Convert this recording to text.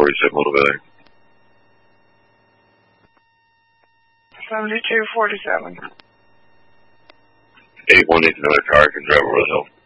7247, what about it? 7247. 81 needs to know a car can drive over the hill.